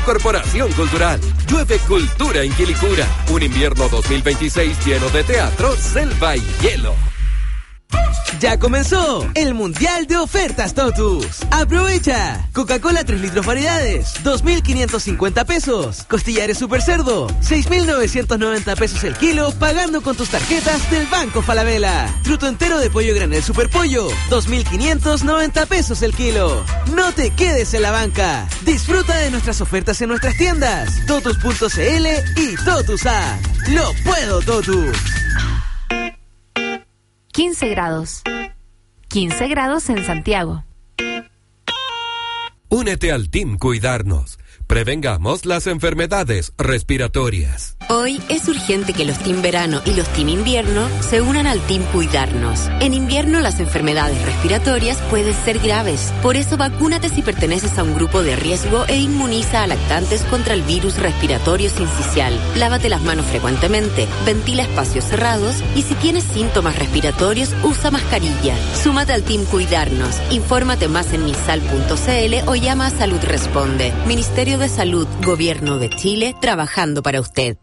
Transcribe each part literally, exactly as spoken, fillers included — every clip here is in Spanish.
Corporación Cultural. Llueve cultura en Quilicura. Un invierno dos mil veintiséis lleno de teatro, selva y hielo. Ya comenzó el Mundial de Ofertas Totus. ¡Aprovecha! Coca-Cola tres litros variedades, dos mil quinientos cincuenta pesos. Costillares Super Cerdo, seis mil novecientos noventa pesos el kilo, pagando con tus tarjetas del Banco Falabella. Truto entero de pollo granel Super Pollo, dos mil quinientos noventa pesos el kilo. No te quedes en la banca. Disfruta de nuestras ofertas en nuestras tiendas, totus punto c l y Totus App. ¡Lo puedo, Totus! quince grados. quince grados en Santiago. Únete al Team Cuidarnos. Prevengamos las enfermedades respiratorias. Hoy es urgente que los Team Verano y los Team Invierno se unan al Team Cuidarnos. En invierno las enfermedades respiratorias pueden ser graves. Por eso vacúnate si perteneces a un grupo de riesgo e inmuniza a lactantes contra el virus respiratorio sincicial. Lávate las manos frecuentemente, ventila espacios cerrados y si tienes síntomas respiratorios usa mascarilla. Súmate al Team Cuidarnos. Infórmate más en misal punto c l o llama a Salud Responde. Ministerio de Salud, Gobierno de Chile, trabajando para usted.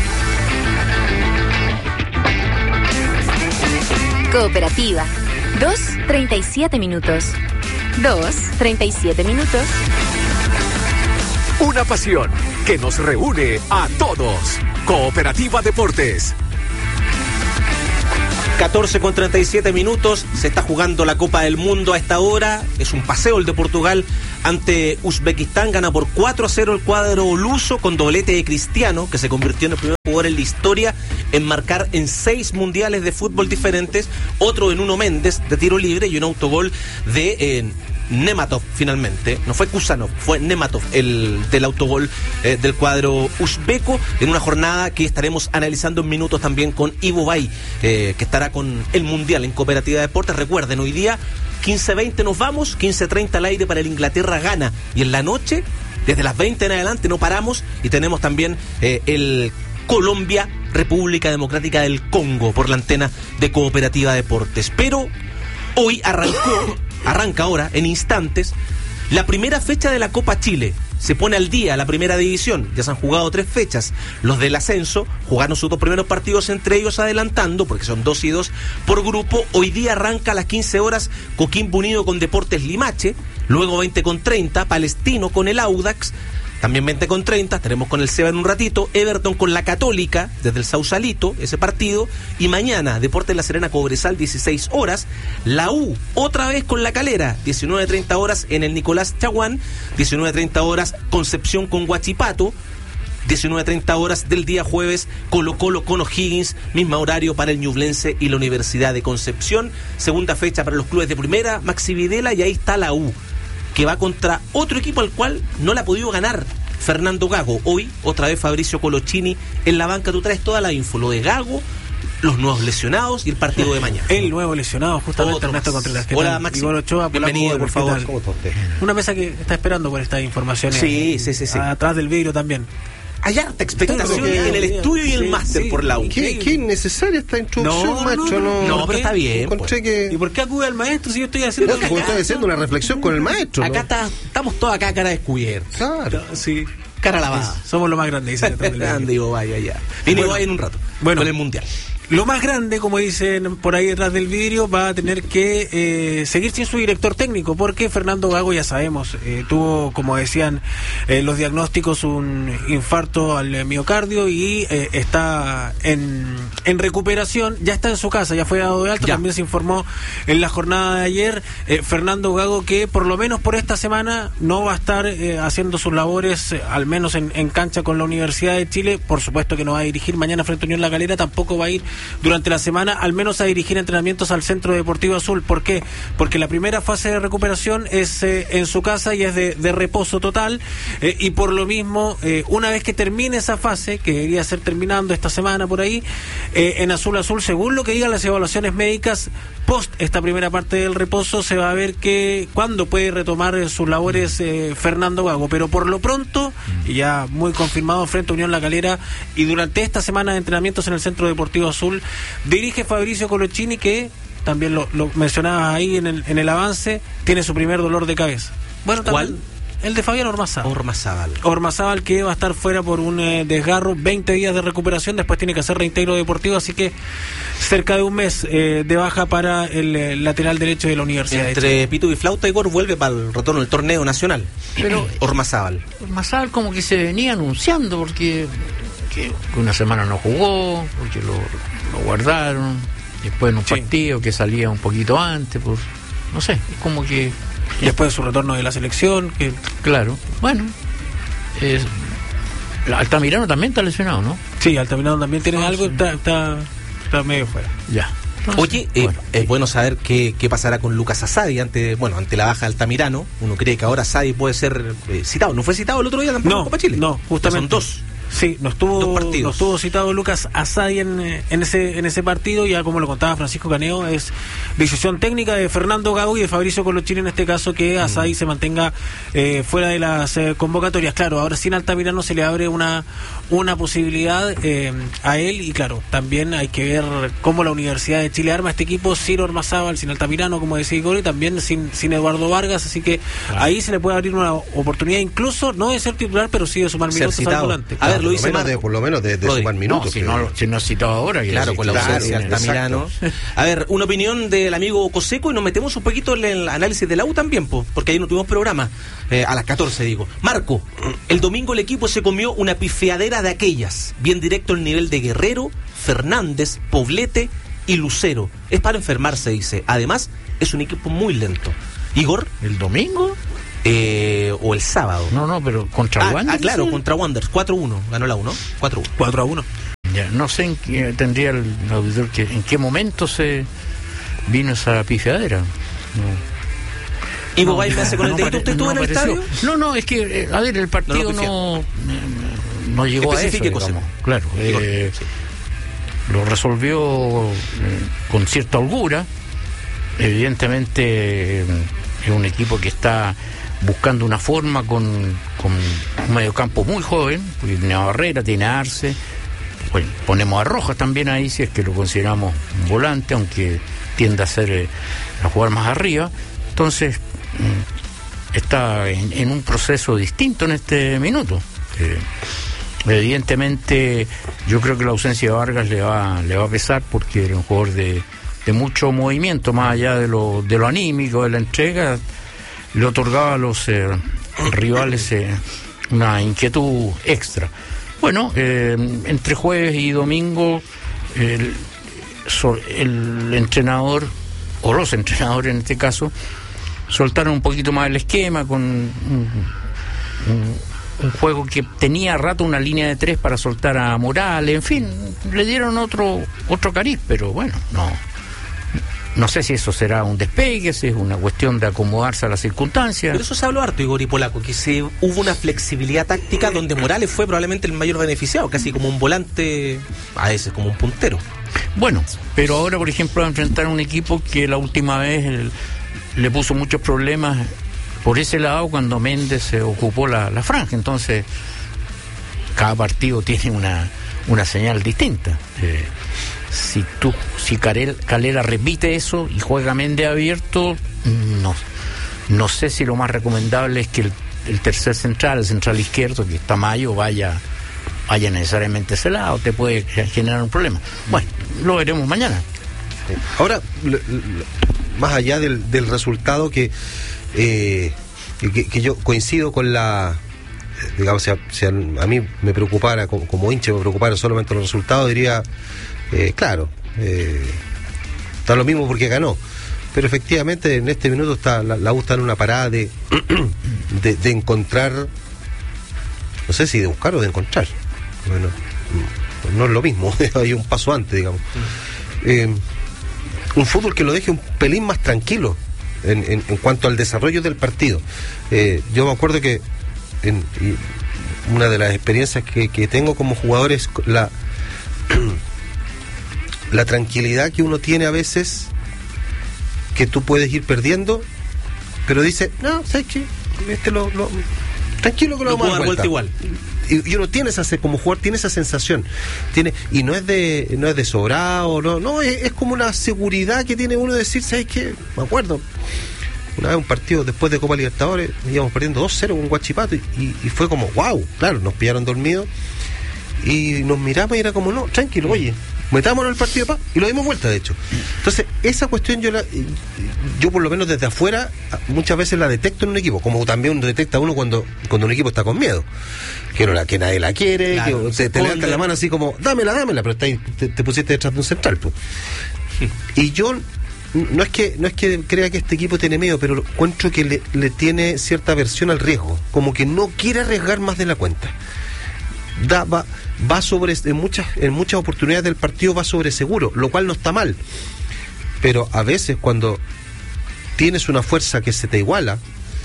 Cooperativa. dos, treinta y siete minutos. dos, treinta y siete minutos. Una pasión que nos reúne a todos. Cooperativa Deportes. catorce con treinta y siete minutos, se está jugando la Copa del Mundo a esta hora, es un paseo el de Portugal ante Uzbekistán, gana por cuatro a cero el cuadro luso con doblete de Cristiano, que se convirtió en el primer jugador en la historia en marcar en seis mundiales de fútbol diferentes, otro en Nuno Méndez de tiro libre y un autogol de... Eh, Nematov finalmente, no fue Kusanov, fue Nematov el del autogol eh, del cuadro uzbeco, en una jornada que estaremos analizando en minutos también con Ivo Bay, eh, que estará con el Mundial en Cooperativa Deportes. Recuerden, hoy día quince veinte nos vamos, quince treinta al aire para el Inglaterra-Ghana, y en la noche, desde las veinte en adelante no paramos, y tenemos también eh, el Colombia, República Democrática del Congo, por la antena de Cooperativa Deportes. Pero hoy arrancó Arranca ahora, en instantes, la primera fecha de la Copa Chile. Se pone al día la primera división. Ya se han jugado tres fechas. Los del ascenso jugaron sus dos primeros partidos entre ellos adelantando, porque son dos y dos por grupo. Hoy día arranca a las quince horas Coquimbo Unido con Deportes Limache. Luego veinte con treinta, Palestino con el Audax. También veinte con treinta, estaremos con el Seba en un ratito. Everton con la Católica, desde el Sausalito, ese partido. Y mañana, Deportes La Serena Cobresal, dieciséis horas. La U, otra vez con La Calera, diecinueve treinta horas en el Nicolás Chaguán. diecinueve treinta horas, Concepción con Huachipato. diecinueve treinta horas del día jueves, Colo Colo con O'Higgins, mismo horario para el Ñublense y la Universidad de Concepción. Segunda fecha para los clubes de primera, Maxi Videla, y ahí está la U, que va contra otro equipo al cual no le ha podido ganar Fernando Gago. Hoy, otra vez Fabricio Colochini en la banca. Tú traes toda la info, lo de Gago, los nuevos lesionados y el partido de mañana. El nuevo lesionado, justamente, Otro Ernesto más. Contreras. Hola, Maxi. Iván Ochoa, bienvenido, por favor. ¿Cómo está usted? Una mesa que está esperando por estas informaciones. Sí, sí, sí, sí. Atrás del vidrio también. Hay harta expectación en el estudio y el sí, máster sí. por la U. ¿Qué, qué innecesaria esta introducción, No, macho? no, No, No, pero está bien. encontré pues. que... ¿Y por qué acude al maestro si yo estoy haciendo... No, que estoy haciendo una reflexión con el maestro, ¿no? Acá está, estamos todos acá cara descubierta. Claro. Sí. Cara lavada. Somos lo más grande, dice detrás del vidrio. Grande Ivo Vaya ya. Viene Ivo Bueno. Vaya en un rato. Bueno. Con el Mundial. Lo más grande, como dicen por ahí detrás del vidrio, va a tener que eh, seguir sin su director técnico, porque Fernando Gago, ya sabemos, eh, tuvo, como decían eh, los diagnósticos, un infarto al miocardio y eh, está en, en recuperación, ya está en su casa, ya fue dado de alta, Ya. también se informó en la jornada de ayer, eh, Fernando Gago, que por lo menos por esta semana no va a estar eh, haciendo sus labores, eh, al menos en, en cancha con la Universidad de Chile. Por supuesto que no va a dirigir mañana frente a Unión La Calera, tampoco va a ir durante la semana, al menos a dirigir entrenamientos al Centro Deportivo Azul. ¿Por qué? Porque la primera fase de recuperación es eh, en su casa y es de, de reposo total, eh, y por lo mismo, eh, una vez que termine esa fase, que debería ser terminando esta semana por ahí, eh, en Azul Azul, según lo que digan las evaluaciones médicas, post esta primera parte del reposo, se va a ver que cuándo puede retomar eh, sus labores eh, Fernando Gago. Pero por lo pronto, y ya muy confirmado, frente a Unión La Calera, y durante esta semana de entrenamientos en el Centro Deportivo Azul, dirige Fabricio Colochini, que también lo, lo mencionabas ahí en el, en el avance, tiene su primer dolor de cabeza. Bueno, ¿Cuál? también, el de Fabián Ormazábal. Ormazábal. Ormazábal que va a estar fuera por un eh, desgarro, veinte días de recuperación, después tiene que hacer reintegro deportivo, así que cerca de un mes eh, de baja para el eh, lateral derecho de la Universidad. Entre pito y flauta, Igor vuelve para el retorno del torneo nacional. Pero Ormazábal. Ormazábal como que se venía anunciando porque que una semana no jugó, porque lo, lo guardaron, después en un sí. partido que salía un poquito antes, por no sé, como que... Y después de su retorno de la selección, que... Claro, bueno, es... Altamirano también está lesionado, ¿no? Sí, Altamirano también tiene ah, algo, sí. está, está, está medio fuera. Ya. Entonces, Oye, eh, bueno, es bueno saber qué, qué pasará con Lucas Asadi ante, bueno, ante la baja de Altamirano. Uno cree que ahora Asadi puede ser eh, citado. ¿No fue citado el otro día tampoco no, en Copa Chile? No, justamente. Son dos. Sí, no estuvo, no estuvo citado Lucas Asadi en, en ese en ese partido, ya como lo contaba Francisco Caneo, es decisión técnica de Fernando Gago y de Fabricio Colochini en este caso que Asadi mm. se mantenga eh, fuera de las eh, convocatorias. Claro, ahora sin Altamirano se le abre una una posibilidad eh, a él y claro, también hay que ver cómo la Universidad de Chile arma este equipo sin Ormazábal, sin Altamirano, como decía Igor, y también sin, sin Eduardo Vargas, así que claro. ahí se le puede abrir una oportunidad incluso, no de ser titular, pero sí de sumar ser minutos citado. al volante. A ver, lo dice Marco. De, por lo menos de, de sumar minutos. No, si, no, si no ha citado ahora. Claro, con la ausencia de Altamirano. A ver, una opinión del amigo Coseco y nos metemos un poquito en el análisis de la U también, po, porque ahí no tuvimos programa, eh, a las catorce digo. Marco, el domingo el equipo se comió una pifeadera de aquellas, bien directo el nivel de Guerrero, Fernández, Poblete y Lucero. Es para enfermarse, dice. Además, es un equipo muy lento. Igor. ¿El domingo? Eh, o el sábado. No, no, pero contra ah, Wanderers. Ah, claro, ¿sí? Contra Wanderers. cuatro uno. Ganó la U, ¿no? cuatro uno. cuatro a uno. Ya, no sé en qué, tendría el auditor que en qué momento se vino esa pifiadera. No. ¿Ivo Bay me hace con no, el dedito? ¿Usted estuvo no en el estadio? No, no, es que, eh, a ver, el partido no no, no llegó a eso, digamos. Claro, eh, sí. Lo resolvió eh, con cierta holgura. Evidentemente, eh, es un equipo que está buscando una forma con, con un mediocampo muy joven, porque tiene a Barrera, tiene a Arce, bueno, ponemos a Rojas también ahí, si es que lo consideramos un volante, aunque tiende a ser eh, a jugar más arriba. Entonces mm, está en, en un proceso distinto en este minuto. Eh, evidentemente yo creo que la ausencia de Vargas le va, le va a pesar, porque era un jugador de, de mucho movimiento, más allá de lo, de lo anímico, de la entrega, le otorgaba a los eh, rivales eh, una inquietud extra. Bueno, eh, entre jueves y domingo el, el entrenador, o los entrenadores en este caso, soltaron un poquito más el esquema con un, un, un juego que tenía a rato una línea de tres para soltar a Morales, en fin, le dieron otro otro cariz, pero bueno, no no sé si eso será un despegue, si es una cuestión de acomodarse a las circunstancias. Pero eso se habló harto, Igor y Polaco, que se hubo una flexibilidad táctica donde Morales fue probablemente el mayor beneficiado, casi como un volante, a veces como un puntero. Bueno, pero ahora, por ejemplo, va a enfrentar a un equipo que la última vez el, le puso muchos problemas por ese lado cuando Méndez se ocupó la, la franja. Entonces, cada partido tiene una, una señal distinta. Eh, si tú, si Calera, Calera repite eso y juega Méndez abierto, no, no sé si lo más recomendable es que el, el tercer central, el central izquierdo, que está Mayo, vaya vaya necesariamente ese lado, te puede generar un problema. Bueno, lo veremos mañana. Ahora, l- l- más allá del, del resultado que, eh, que que yo coincido con la, digamos, si a, si a, a mí me preocupara como, como hincha, me preocupara solamente los resultados, diría, eh, claro, eh, está lo mismo porque ganó. Pero efectivamente en este minuto está la, la U está en una parada de, de de encontrar, no sé si de buscar o de encontrar. Bueno, no es lo mismo, hay un paso antes, digamos. Eh, un fútbol que lo deje un pelín más tranquilo en, en, en cuanto al desarrollo del partido. Eh, yo me acuerdo que en, una de las experiencias que, que tengo como jugador es la, la tranquilidad que uno tiene a veces, que tú puedes ir perdiendo, pero dice, no, ¿sabes qué? Este lo, lo, tranquilo que lo, lo vamos a dar vuelta. igual. Y, y uno tiene esa, como jugador tiene esa sensación, tiene, y no es de no es de sobrado, no, no es, es como una seguridad que tiene uno de decir, ¿sabes qué? Me acuerdo una vez un partido después de Copa Libertadores, íbamos perdiendo dos cero con Huachipato y, y, y fue como, wow, claro, nos pillaron dormidos y nos miramos y era como, no, tranquilo, oye, metámonos en el partido pa, y lo dimos vuelta, de hecho. Entonces, esa cuestión yo la, yo por lo menos desde afuera muchas veces la detecto en un equipo, como también detecta uno cuando, cuando un equipo está con miedo, que no la, que nadie la quiere, claro, que te, te levantan la mano así como, dámela, dámela, pero está ahí, te, te pusiste detrás de un central, pues. Y yo no es que no es que crea que este equipo tiene miedo, pero encuentro que le, le tiene cierta aversión al riesgo, como que no quiere arriesgar más de la cuenta. Da, va, va sobre, en muchas, en muchas oportunidades del partido va sobre seguro, lo cual no está mal. Pero a veces cuando tienes una fuerza que se te iguala,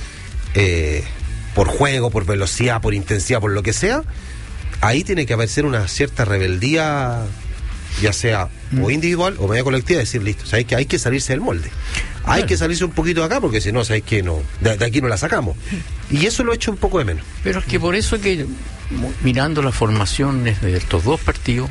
eh, por juego, por velocidad, por intensidad, por lo que sea, ahí tiene que aparecer una cierta rebeldía, ya sea o individual o media colectiva, decir, listo, ¿sabes que hay que salirse del molde? Hay claro. que salirse un poquito de acá, porque si no, ¿sabes que no, de, de aquí no la sacamos? Y eso lo he hecho un poco de menos. Pero es que por eso que, mirando las formaciones de estos dos partidos,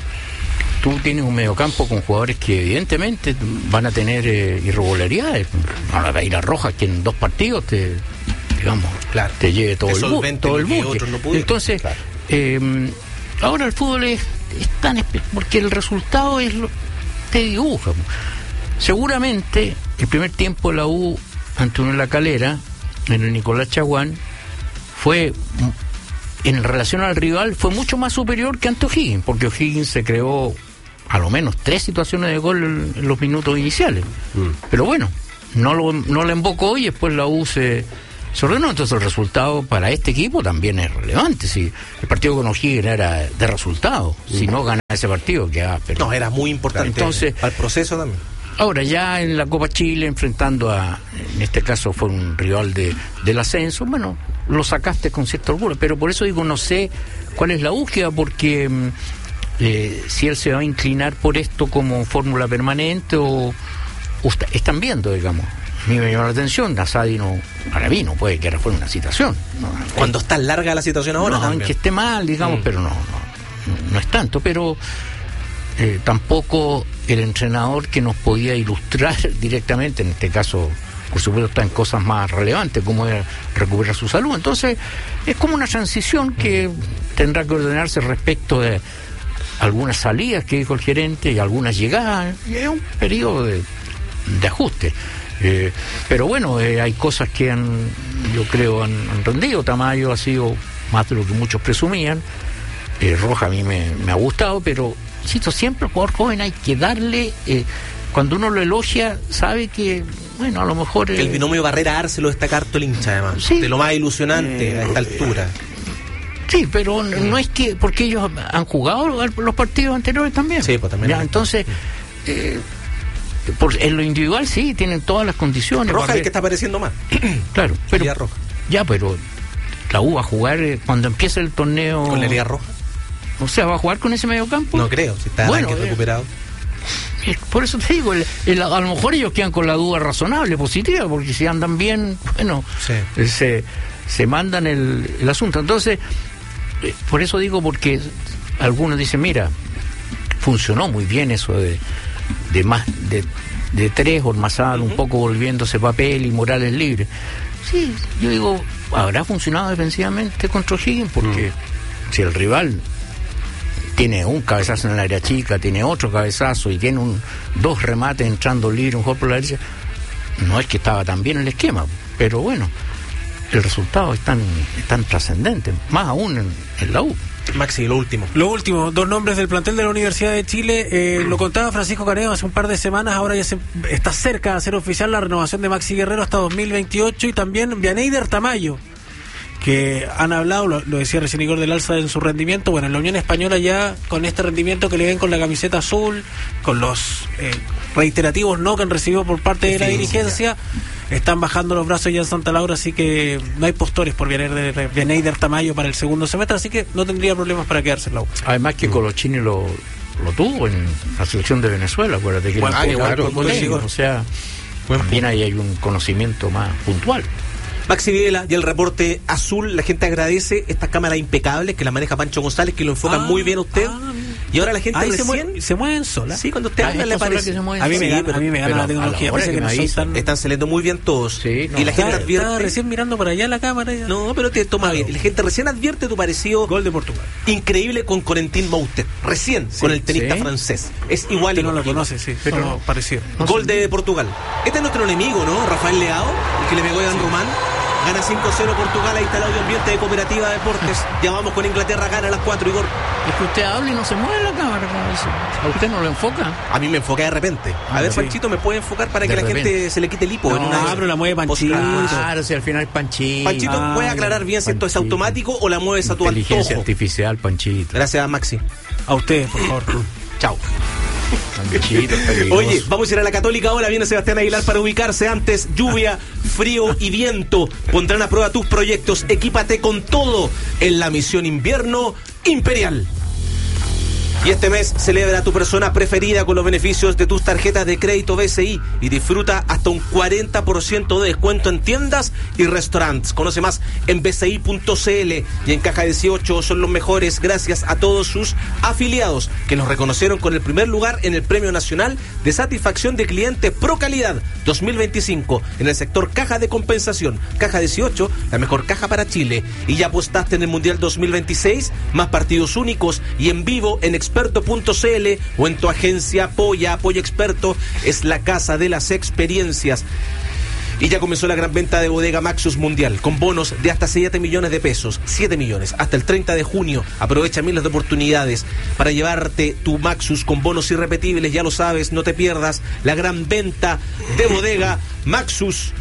tú tienes un mediocampo con jugadores que evidentemente van a tener eh, irregularidades. Ahora va a ir a Rojas, que en dos partidos te, digamos, claro. te lleve todo el bu- todo el buque. No Entonces, claro. eh, ahora el fútbol es, es tan espe- porque el resultado es lo, te dibuja. Seguramente el primer tiempo de la U ante Unión La Calera, en el Nicolás Chaguán, fue, en relación al rival, fue mucho más superior que ante O'Higgins, porque O'Higgins se creó a lo menos tres situaciones de gol en, en los minutos iniciales. Mm. Pero bueno, no lo, no la embocó y después la U se, se ordenó. Entonces el resultado para este equipo también es relevante. Si el partido con O'Higgins era de resultado, mm. si no gana ese partido, queda perdido. No, era muy importante. Entonces, al proceso también. Ahora ya en la Copa Chile, enfrentando a, en este caso fue un rival de, del ascenso, bueno, lo sacaste con cierta orgullo, pero por eso digo, no sé cuál es la búsqueda, porque eh, si él se va a inclinar por esto como fórmula permanente o, o está, están viendo, digamos. A mí me llamó la atención, Asadi no, para mí no puede que ahora fuera una situación. No, Cuando está larga la situación ahora no, también. que esté mal, digamos, mm. pero no, no, no es tanto, pero... Eh, tampoco el entrenador que nos podía ilustrar directamente, en este caso por supuesto está en cosas más relevantes como es recuperar su salud. Entonces es como una transición que tendrá que ordenarse respecto de algunas salidas que dijo el gerente y algunas llegadas, y es un periodo de, de ajuste. Eh, pero bueno, eh, hay cosas que han, yo creo han, han rendido. Tamayo ha sido más de lo que muchos presumían. eh, Roja a mí me, me ha gustado, pero insisto, siempre el jugador joven hay que darle, eh, cuando uno lo elogia, sabe que, bueno, a lo mejor... Eh, el binomio Barrera-Arce lo destaca harto el hincha, además, sí, de lo más ilusionante eh, a esta altura. Sí, pero no, no es que, porque ellos han jugado los partidos anteriores también. Sí, pues también. Ya, entonces, eh, por, en lo individual sí, tienen todas las condiciones. Roja es el que está apareciendo más. Claro, pero... Liga Roja. Ya, pero la U va a jugar eh, cuando empiece el torneo... ¿Con la Liga Roja? O sea, ¿va a jugar con ese mediocampo? No creo, si está bueno, eh, recuperado. Eh, por eso te digo, el, el, a lo mejor ellos quedan con la duda razonable, positiva, porque si andan bien, bueno, sí. eh, se, se mandan el, el asunto. Entonces, eh, por eso digo, porque algunos dicen, mira, funcionó muy bien eso de, de más de, de tres, Ormazábal, uh-huh. un poco volviéndose papel y Morales libre. Sí, yo digo, habrá funcionado defensivamente contra O'Higgins, porque uh-huh. si el rival tiene un cabezazo en el área chica, tiene otro cabezazo y tiene un dos remates entrando libre, un gol por la derecha, no es que estaba tan bien el esquema, pero bueno, el resultado es tan, es tan trascendente, más aún en, en la U. Maxi, lo último. Lo último, dos nombres del plantel de la Universidad de Chile. Eh, lo contaba Francisco Caneo hace un par de semanas, ahora ya se, está cerca de hacer oficial la renovación de Maxi Guerrero hasta dos mil veintiocho, y también Vianeyder Tamayo, que han hablado, lo, lo decía recién Igor, del alza en su rendimiento. Bueno, en la Unión Española ya con este rendimiento que le ven con la camiseta azul, con los eh, reiterativos no que han recibido por parte de la dirigencia, están bajando los brazos ya en Santa Laura, así que no hay postores por Vianeyder Tamayo para el segundo semestre, así que no tendría problemas para quedarse en la U. Además que Colochini lo, lo tuvo en la selección de Venezuela, acuérdate que bueno, ah, claro, colegio, o sea, bueno, también ahí hay un conocimiento más puntual. Maxi Videla y el reporte azul, la gente agradece estas cámaras impecables que las maneja Pancho González, que lo enfocan ah, muy bien a usted. Ah, Y ahora la gente ahí recién... se, mueven, se mueven solas. Sí, cuando usted Ah, habla le estas son las parece... que se mueven A mí me Sí, gana, pero- a mí me gana pero la a la tecnología. hora Parece que que me no soy avisan, tan... Están saliendo muy bien todos. Sí, no, y la gente Estaba- advierte... estaba recién mirando para allá la cámara. Ya. No, pero te toma bien. La gente recién advierte tu parecido Gol de Portugal. increíble con Corentin Moutet. Recién, con el tenista sí. francés. Es igual. Usted no lo igual. conoce, sí. Pero- Pero parecido. Gol de Portugal. Este es nuestro enemigo, ¿no? Rafael Leao, el que le pegó a Iván Román. Gana cinco cero Portugal, ahí está el audio ambiente de Cooperativa Deportes. Ya vamos con Inglaterra, gana a las cuatro, Igor. Es que usted habla y no se mueve la cámara. como dice. ¿A usted no lo enfoca? A mí me enfoca de repente. A ver, sí. Panchito, ¿me puede enfocar para que De la gente repente. se le quite el hipo? No, en una abro la mueve Panchito. postura? Claro, si al final Panchito. Panchito, Ah, ¿puede ya. aclarar bien si esto es Panchito. automático o la mueves a tu Inteligencia antojo? artificial, Panchito. Gracias, Maxi. A usted, por favor. Chao. Panchito, peligroso. Oye, vamos a ir a la Católica ahora. Viene Sebastián Aguilar para ubicarse. Antes, lluvia, frío y viento pondrán a prueba tus proyectos. Equípate con todo en la misión invierno imperial. Y este mes celebra a tu persona preferida con los beneficios de tus tarjetas de crédito B C I y disfruta hasta un cuarenta por ciento de descuento en tiendas y restaurantes. Conoce más en b c i punto c l y en Caja dieciocho son los mejores gracias a todos sus afiliados que nos reconocieron con el primer lugar en el Premio Nacional de Satisfacción de Cliente Pro Calidad dos mil veinticinco en el sector Caja de Compensación. Caja dieciocho, la mejor caja para Chile. Y ya apostaste en el Mundial dos mil veintiséis, más partidos únicos y en vivo en experto punto c l o en tu agencia Apoya. Apoya Experto es la casa de las experiencias. Y ya comenzó la gran venta de Bodega Maxus Mundial, con bonos de hasta siete millones de pesos. siete millones, hasta el treinta de junio. Aprovecha miles de oportunidades para llevarte tu Maxus con bonos irrepetibles. Ya lo sabes, no te pierdas la gran venta de Bodega Maxus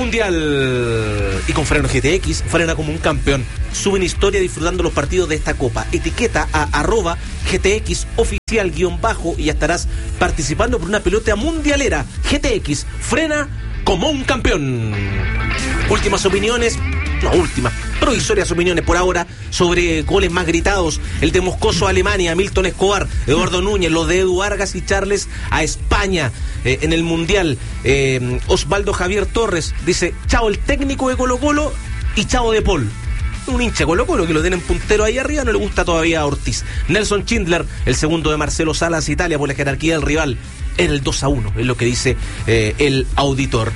Mundial. Y con freno G T X, frena como un campeón. Suben historia disfrutando los partidos de esta copa. Etiqueta a arroba G T X oficial guión bajo y ya estarás participando por una pelota mundialera. G T X, frena como un campeón. Últimas opiniones, no últimas, provisorias opiniones por ahora sobre goles más gritados. El de Moscoso a Alemania, Milton Escobar, Eduardo Núñez, los de Edu Vargas y Charles a España eh, en el Mundial. Eh, Osvaldo Javier Torres dice, chao el técnico de Colo Colo y chao de Paul. Un hincha Colo Colo que lo tienen puntero ahí arriba, no le gusta todavía a Ortiz. Nelson Schindler, el segundo de Marcelo Salas, Italia, por la jerarquía del rival. Era el dos a uno, es lo que dice eh, el auditor.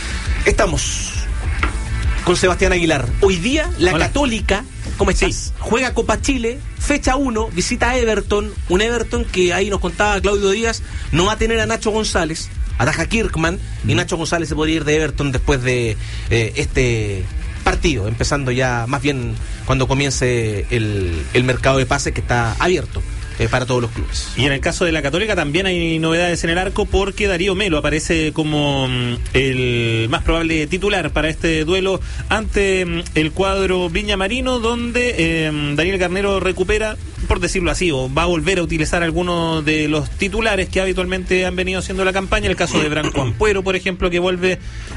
Estamos con Sebastián Aguilar. Hoy día la Hola. Católica, ¿cómo estás? Sí. Juega Copa Chile, fecha uno, visita a Everton, un Everton que ahí nos contaba Claudio Díaz, no va a tener a Nacho González, ataja Kirkman, y Nacho González se podría ir de Everton después de eh, este partido, empezando ya más bien cuando comience el, el mercado de pases que está abierto eh, para todos los clubes. Y en el caso de la Católica también hay novedades en el arco porque Darío Melo aparece como mm, el más probable titular para este duelo ante mm, el cuadro Viña Marino, donde eh, Daniel Garnero recupera, por decirlo así, o va a volver a utilizar algunos de los titulares que habitualmente han venido haciendo la campaña. El caso de Branco Ampuero, por ejemplo, que vuelve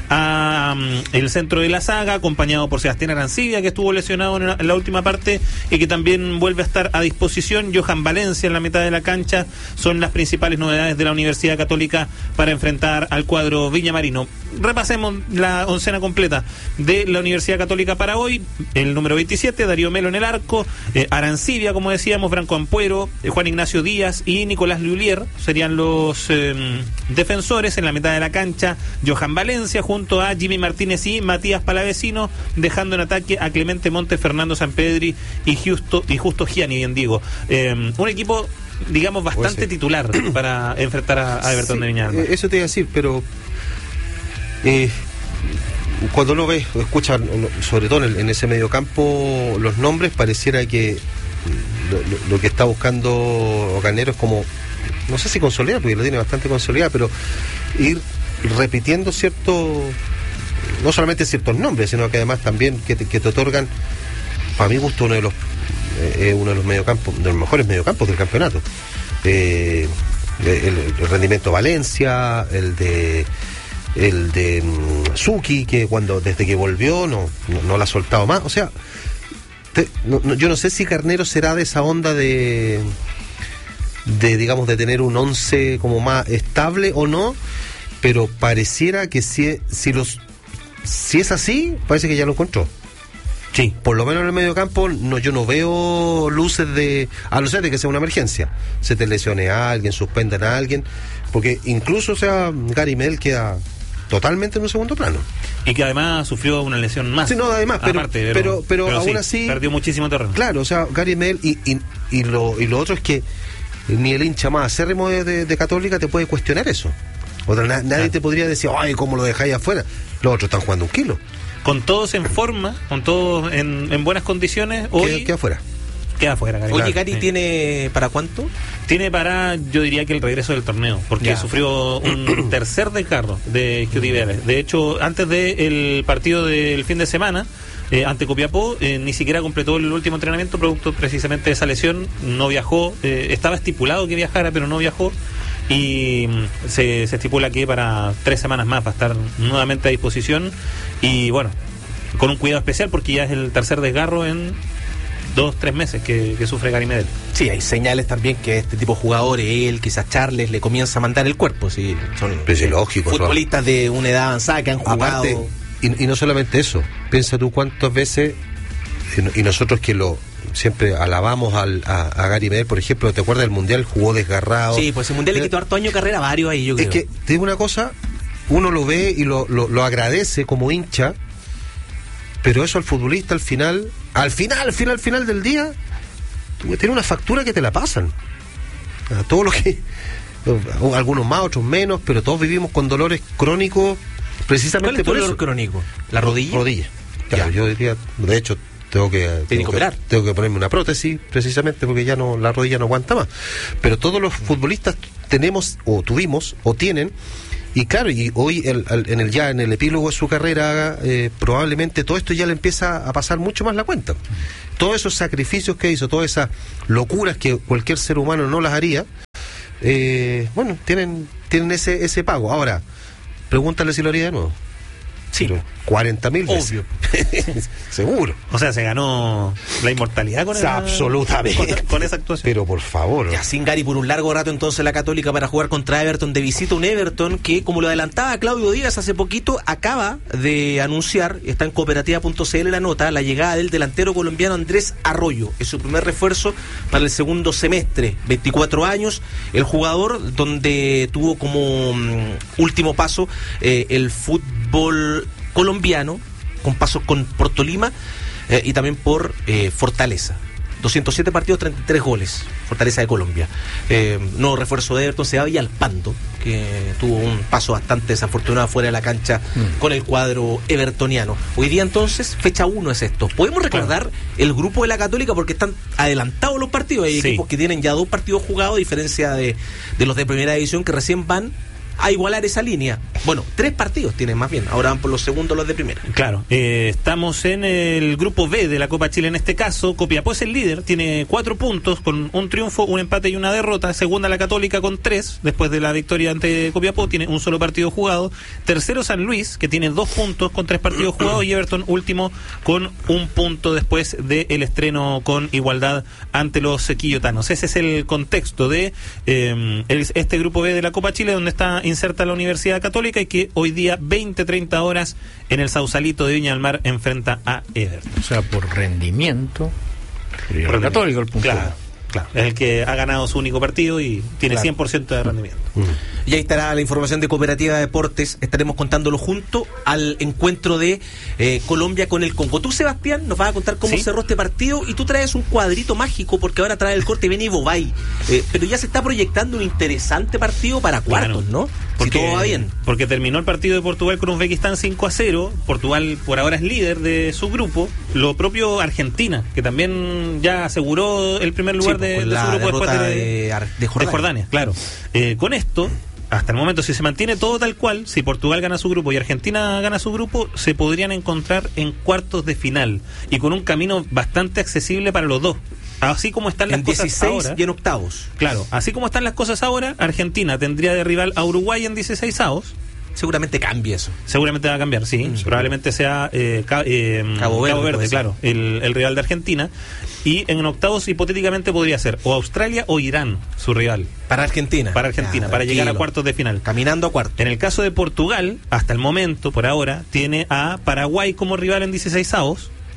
a um, el centro de la saga, acompañado por Sebastián Arancibia, que estuvo lesionado en la, en la última parte y que también vuelve a estar a disposición. Johan Valencia en la mitad de la cancha son las principales novedades de la Universidad Católica para enfrentar al cuadro Viña Marino. Repasemos la oncena completa de la Universidad Católica para hoy. El número veintisiete, Darío Melo en el arco, eh, Arancibia, como decíamos, Branco Ampuero, eh, Juan Ignacio Díaz y Nicolás Lullier serían los eh, defensores. En la mitad de la cancha, Johan Valencia junto a Jimmy Martínez y Matías Palavecino, dejando en ataque a Clemente Montes, Fernando Sampedri y Justo, y Justo Gianni, bien digo. Eh, un equipo, digamos, bastante Pues sí. titular para enfrentar a, a Everton Sí, de Viña del Mar. eh, Eso te iba a decir, pero eh, cuando uno ve o escucha, sobre todo en, en ese mediocampo, los nombres, pareciera que lo, lo- lo que está buscando Garnero es como, no sé si consolidar, porque lo tiene bastante consolidado, pero ir repitiendo ciertos, no solamente ciertos nombres, sino que además también que te, que te otorgan, para mi gusto, uno de los eh, uno de los mediocampos, de los mejores mediocampos del campeonato. Eh, el, el rendimiento Valencia, el de el de mm, Suki, que cuando desde que volvió no, no, no la ha soltado más. O sea, te- no- no- yo no sé si Garnero será de esa onda de de digamos de tener un once como más estable o no, pero pareciera que si, si los si es así, parece que ya lo encontró. Sí. Por lo menos en el medio campo no, yo no veo luces de, a no ser de que sea una emergencia, se te lesione a alguien, suspendan a alguien, porque incluso, o sea, Gary Medel queda totalmente en un segundo plano. Y que además sufrió una lesión más. Sí, no, además, pero, aparte, pero, pero, pero aún sí, así... perdió muchísimo terreno. Claro, o sea, Gary Medel, y, y, y, lo, y lo otro es que ni el hincha más acérrimo de, de, de Católica te puede cuestionar eso. O sea, na, nadie claro. te podría decir, ay, ¿cómo lo dejáis afuera? Los otros están jugando un kilo. Con todos en forma, con todos en, en buenas condiciones, hoy... Queda afuera. Queda afuera, Gary. Oye, Gary, sí. ¿tiene para cuánto? Tiene para, yo diría que el regreso del torneo, porque ya. sufrió un tercer desgarro de isquiotibiales. De hecho, antes del partido del fin de semana, eh, ante Copiapó, eh, ni siquiera completó el último entrenamiento, producto precisamente de esa lesión, no viajó, eh, estaba estipulado que viajara, pero no viajó, y se, se estipula que para tres semanas más va a estar nuevamente a disposición, y bueno, con un cuidado especial, porque ya es el tercer desgarro en... dos, tres meses que, que sufre Gary Medel. Sí, hay señales también que este tipo de jugadores, él, quizás Charles, le comienza a mandar el cuerpo. Sí, son es lógico, futbolistas ¿no? de una edad avanzada que han jugado. Aparte, y, y no solamente eso, piensa tú cuántas veces, y, y nosotros que lo siempre alabamos al, a, a Gary Medel, por ejemplo, ¿te acuerdas del Mundial? Jugó desgarrado. Sí, pues el Mundial le quitó harto año de carrera varios ahí, yo creo. Es que, te digo una cosa, uno lo ve y lo, lo, lo agradece como hincha, pero eso al futbolista al final, al final, al final, al final del día, tiene una factura que te la pasan. A todo lo que, algunos más, otros menos, pero todos vivimos con dolores crónicos precisamente por eso. ¿Cuál es el dolor crónico? ¿La rodilla? Rodilla. Claro, ya. Yo diría, de hecho, tengo que, tengo que, tengo que ponerme una prótesis precisamente porque ya no, la rodilla no aguanta más. Pero todos los futbolistas tenemos, o tuvimos, o tienen. Y claro, y hoy el, el, en el ya en el epílogo de su carrera, eh, probablemente todo esto ya le empieza a pasar mucho más la cuenta. Todos esos sacrificios que hizo, todas esas locuras que cualquier ser humano no las haría, eh, bueno, tienen tienen ese ese pago. Ahora, pregúntale si lo haría de nuevo. Sí, cuarenta mil veces. Obvio. Seguro. O sea, se ganó la inmortalidad con, esa, absolutamente. Con, con esa actuación. Pero por favor. Ya sin Gary por un largo rato entonces la Católica para jugar contra Everton de visita. Un Everton que, como lo adelantaba Claudio Díaz hace poquito, acaba de anunciar, está en cooperativa punto c l la nota, la llegada del delantero colombiano Andrés Arroyo. Es su primer refuerzo para el segundo semestre. veinticuatro años, el jugador donde tuvo como um, último paso eh, el fútbol colombiano, con pasos con Porto Lima eh, y también por eh, Fortaleza. doscientos siete partidos, treinta y tres goles. Fortaleza de Colombia. Eh, nuevo refuerzo de Everton, se va Villalpando, que tuvo un paso bastante desafortunado fuera de la cancha mm. con el cuadro evertoniano. Hoy día entonces, fecha uno es esto. Podemos recordar claro. el grupo de la Católica porque están adelantados los partidos. Hay sí. equipos que tienen ya dos partidos jugados, a diferencia de, de los de primera división que recién van a igualar esa línea. Bueno, tres partidos tienen más bien, ahora van por los segundos los de primera. Claro, eh, estamos en el grupo B de la Copa Chile en este caso. Copiapó es el líder, tiene cuatro puntos con un triunfo, un empate y una derrota. Segunda la Católica con tres, después de la victoria ante Copiapó, tiene un solo partido jugado. Tercero San Luis, que tiene dos puntos con tres partidos jugados, y Everton último con un punto después del estreno con igualdad ante los quillotanos. Ese es el contexto de eh, el, este grupo B de la Copa Chile, donde está inserta la Universidad Católica y que hoy día veinte treinta horas en el Sausalito de Viña del Mar enfrenta a Everton. O sea, por rendimiento, el Católico el punto. Claro, claro, es el que ha ganado su único partido y tiene claro. cien por ciento de rendimiento. Mm. Y ahí estará la información de Cooperativa de Deportes, estaremos contándolo junto al encuentro de eh, Colombia con el Congo. Tú, Sebastián, nos vas a contar cómo ¿Sí? cerró este partido y tú traes un cuadrito mágico porque ahora trae el corte Beni Bobay, eh, pero ya se está proyectando un interesante partido para cuartos, claro. ¿no? Porque, si todo va bien. Porque terminó el partido de Portugal con Uzbekistán cinco a cero. Portugal por ahora es líder de su grupo. Lo propio Argentina, que también ya aseguró el primer lugar sí, de, de su grupo después de, de, de, Jordania. de Jordania. Claro. Eh, con esto, hasta el momento, si se mantiene todo tal cual, si Portugal gana su grupo y Argentina gana su grupo, se podrían encontrar en cuartos de final y con un camino bastante accesible para los dos. Así como están las en cosas dieciséis ahora, y en octavos. Claro, así como están las cosas ahora, Argentina tendría de rival a Uruguay en dieciséis avos. Seguramente cambie eso. Seguramente va a cambiar, sí. Mm. Probablemente sea eh, ca eh, Cabo Verde, Cabo Verde claro, el, el rival de Argentina. Y en octavos hipotéticamente podría ser o Australia o Irán su rival. Para Argentina. Para Argentina, ya, para llegar a cuartos de final. Caminando a cuartos. En el caso de Portugal, hasta el momento, por ahora, tiene a Paraguay como rival en dieciséis avos.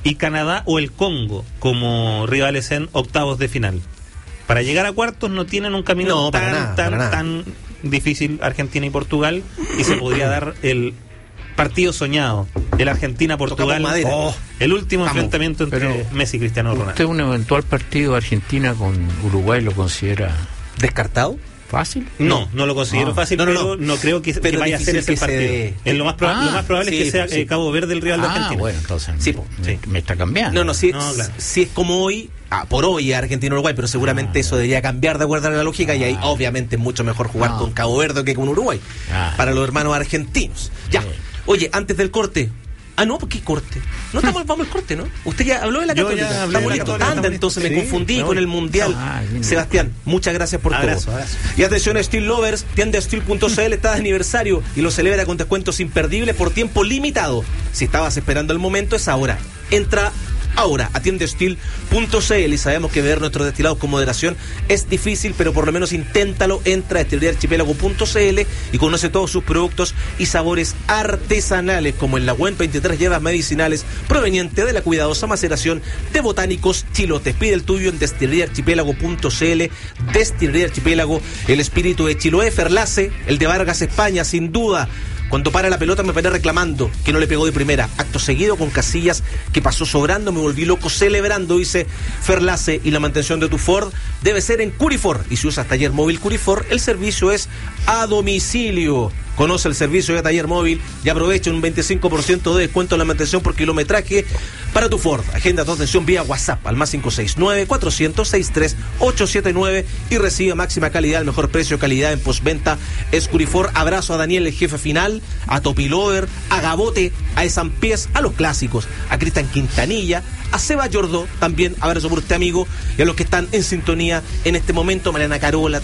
y Canadá o el Congo como rivales en octavos de final. Para llegar a cuartos no tienen un camino No, tan, para nada, tan, para nada. tan difícil Argentina y Portugal, y se podría dar el partido soñado, el Argentina-Portugal, Tocamos madera. oh, el último Vamos. enfrentamiento entre Pero Messi y Cristiano Ronaldo. ¿Usted un eventual partido de Argentina con Uruguay lo considera ¿Descartado? fácil? No, no lo considero Ah. fácil, No, no, pero no. no creo que, Pero que vaya a ser difícil ese que se partido. dé. Es lo más, proba- Ah, lo más probable sí, es que sea sí. eh, Cabo Verde el rival de Ah, Argentina. bueno, entonces Sí, me, sí. me está cambiando. No, no, si, No, claro. si es como hoy, ah, por hoy es Argentina-Uruguay, pero seguramente Ah, eso debería cambiar de acuerdo a la lógica y ahí Ah. obviamente es mucho mejor jugar Ah. con Cabo Verde que con Uruguay, Ah. para los hermanos argentinos. Ya, Sí. oye, antes del corte. Ah, no, ¿por qué corte? No estamos, vamos al corte, ¿no? Usted ya habló de la Yo Católica. ya hablé Estamos de la listos. Católica, Anda, estamos entonces me listos. confundí Sí, con no. el Mundial. Ah, bien. Sebastián, muchas gracias por Abrazo, todo. abrazo. Y atención, Steel Lovers, tienda steel punto c l está de aniversario y lo celebra con descuentos imperdibles por tiempo limitado. Si estabas esperando el momento, es ahora. Entra ahora a tienda steel punto c l y sabemos que beber nuestros destilados con moderación es difícil, pero por lo menos inténtalo. Entra a destilería archipiélago punto c l y conoce todos sus productos y sabores artesanales, como el Lagüen, veintitrés hierbas medicinales proveniente de la cuidadosa maceración de botánicos chilotes. Pide el tuyo en destilería archipiélago punto c l. Destilería Archipiélago, el espíritu de Chiloé. Ferlace, el de Vargas, España, sin duda. Cuando para la pelota me paré reclamando que no le pegó de primera. Acto seguido con Casillas que pasó sobrando, me volví loco celebrando, dice Ferlace. Y la mantención de tu Ford debe ser en Curifor. Y si usas taller móvil Curifor, el servicio es a domicilio. Conoce el servicio de taller móvil y aprovecha un veinticinco por ciento de descuento en la mantención por kilometraje para tu Ford. Agenda tu atención vía WhatsApp al más cinco seis nueve, cuatrocientos sesenta y tres, ochocientos setenta y nueve y recibe máxima calidad, el mejor precio, calidad en postventa. Es Curifor. Abrazo a Daniel, el jefe final, a Topilover, a Gabote, a Esampiés, a los clásicos, a Cristian Quintanilla, a Seba Yordó, también abrazo por usted, amigo, y a los que están en sintonía en este momento, Mariana Carola.